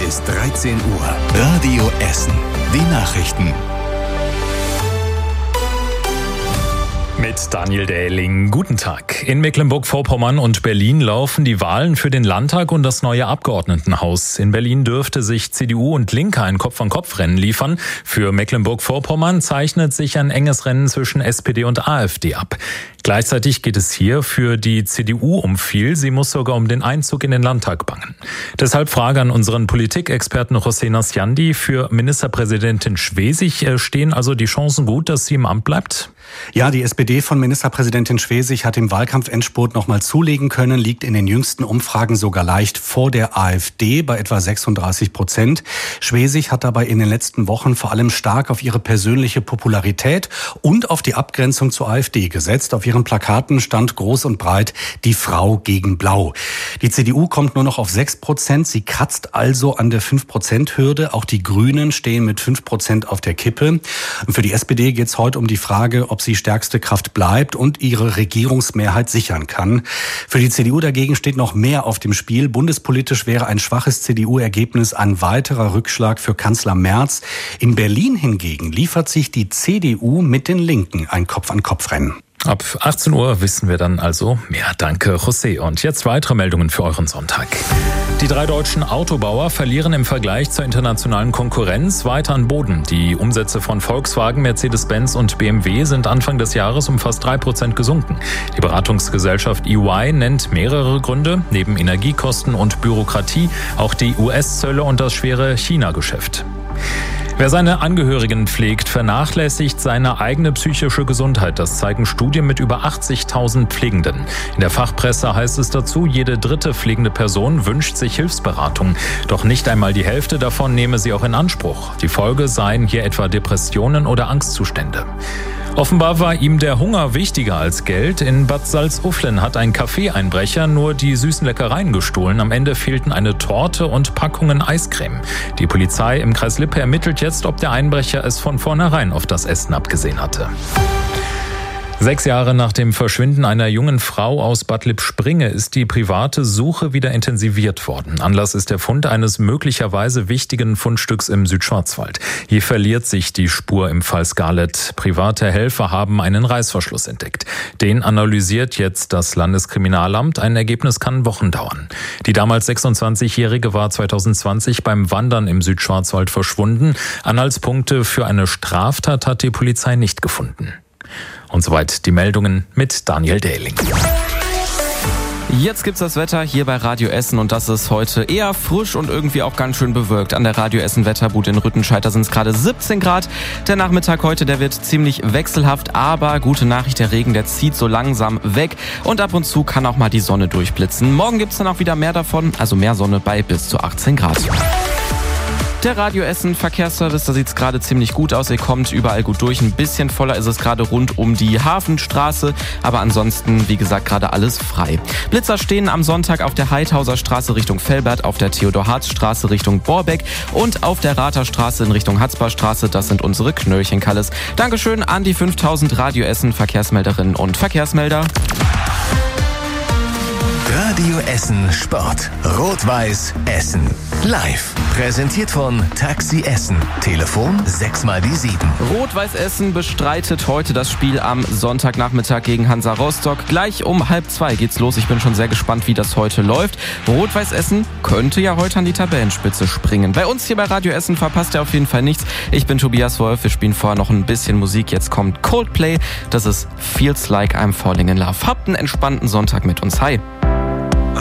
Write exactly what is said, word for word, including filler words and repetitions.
ist dreizehn Uhr. Radio Essen. Die Nachrichten. Mit Daniel Dähling. Guten Tag. In Mecklenburg-Vorpommern und Berlin laufen die Wahlen für den Landtag und das neue Abgeordnetenhaus. In Berlin dürfte sich C D U und Linke ein Kopf-an-Kopf-Rennen liefern. Für Mecklenburg-Vorpommern zeichnet sich ein enges Rennen zwischen S P D und AfD ab. Gleichzeitig geht es hier für die C D U um viel. Sie muss sogar um den Einzug in den Landtag bangen. Deshalb Frage an unseren Politikexperten José Nasciandi. Für Ministerpräsidentin Schwesig stehen also die Chancen gut, dass sie im Amt bleibt? Ja, die S P D von Ministerpräsidentin Schwesig hat im Wahlkampfendspurt nochmal zulegen können, liegt in den jüngsten Umfragen sogar leicht vor der AfD bei etwa sechsunddreißig Prozent. Schwesig hat dabei in den letzten Wochen vor allem stark auf ihre persönliche Popularität und auf die Abgrenzung zur AfD gesetzt. Auf ihren Plakaten stand groß und breit die Frau gegen Blau. Die C D U kommt nur noch auf sechs Prozent. Sie kratzt also an der fünf Prozent Hürde. Auch die Grünen stehen mit fünf Prozent auf der Kippe. Und für die S P D geht es heute um die Frage, ob sie stärkste Kraft bleibt und ihre Regierungsmehrheit sichern kann. Für die C D U dagegen steht noch mehr auf dem Spiel. Bundespolitisch wäre ein schwaches C D U-Ergebnis ein weiterer Rückschlag für Kanzler Merz. In Berlin hingegen liefert sich die C D U mit den Linken ein Kopf-an-Kopf-Rennen. Ab achtzehn Uhr wissen wir dann also mehr. Danke, José. Und jetzt weitere Meldungen für euren Sonntag. Die drei deutschen Autobauer verlieren im Vergleich zur internationalen Konkurrenz weiter an Boden. Die Umsätze von Volkswagen, Mercedes-Benz und B M W sind Anfang des Jahres um fast drei Prozent gesunken. Die Beratungsgesellschaft E Y nennt mehrere Gründe, neben Energiekosten und Bürokratie auch die U S-Zölle und das schwere China-Geschäft. Wer seine Angehörigen pflegt, vernachlässigt seine eigene psychische Gesundheit. Das zeigen Studien mit über achtzigtausend Pflegenden. In der Fachpresse heißt es dazu, jede dritte pflegende Person wünscht sich Hilfsberatung. Doch nicht einmal die Hälfte davon nehme sie auch in Anspruch. Die Folge seien hier etwa Depressionen oder Angstzustände. Offenbar war ihm der Hunger wichtiger als Geld. In Bad Salzuflen hat ein Kaffeeeinbrecher nur die süßen Leckereien gestohlen. Am Ende fehlten eine Torte und Packungen Eiscreme. Die Polizei im Kreis Lippe ermittelt jetzt, ob der Einbrecher es von vornherein auf das Essen abgesehen hatte. Sechs Jahre nach dem Verschwinden einer jungen Frau aus Bad Lippspringe ist die private Suche wieder intensiviert worden. Anlass ist der Fund eines möglicherweise wichtigen Fundstücks im Südschwarzwald. Hier verliert sich die Spur im Fall Scarlett. Private Helfer haben einen Reißverschluss entdeckt. Den analysiert jetzt das Landeskriminalamt. Ein Ergebnis kann Wochen dauern. Die damals sechsundzwanzigjährige war zweitausendzwanzig beim Wandern im Südschwarzwald verschwunden. Anhaltspunkte für eine Straftat hat die Polizei nicht gefunden. Und soweit die Meldungen mit Daniel Dähling. Jetzt gibt's das Wetter hier bei Radio Essen und das ist heute eher frisch und irgendwie auch ganz schön bewölkt. An der Radio Essen Wetterbude in Rüttenscheid, da sind es gerade siebzehn Grad. Der Nachmittag heute, der wird ziemlich wechselhaft, aber gute Nachricht, der Regen, der zieht so langsam weg und ab und zu kann auch mal die Sonne durchblitzen. Morgen gibt's dann auch wieder mehr davon, also mehr Sonne bei bis zu achtzehn Grad. Der Radio Essen Verkehrsservice, da sieht's gerade ziemlich gut aus. Ihr kommt überall gut durch. Ein bisschen voller ist es gerade rund um die Hafenstraße. Aber ansonsten, wie gesagt, gerade alles frei. Blitzer stehen am Sonntag auf der Heidhauser Straße Richtung Velbert, auf der Theodor-Hartz-Straße Richtung Borbeck und auf der Ratherstraße in Richtung Hatzbarstraße. Das sind unsere Knöllchenkalles. Dankeschön an die fünftausend Radio Essen Verkehrsmelderinnen und Verkehrsmelder. Radio Essen Sport. Rot-Weiß Essen. Live. Präsentiert von Taxi Essen. Telefon sechs mal die sieben. Rot-Weiß Essen bestreitet heute das Spiel am Sonntagnachmittag gegen Hansa Rostock. Gleich um halb zwei geht's los. Ich bin schon sehr gespannt, wie das heute läuft. Rot-Weiß Essen könnte ja heute an die Tabellenspitze springen. Bei uns hier bei Radio Essen verpasst ihr auf jeden Fall nichts. Ich bin Tobias Wolf. Wir spielen vorher noch ein bisschen Musik. Jetzt kommt Coldplay. Das ist Feels Like I'm Falling in Love. Habt einen entspannten Sonntag mit uns. Hi.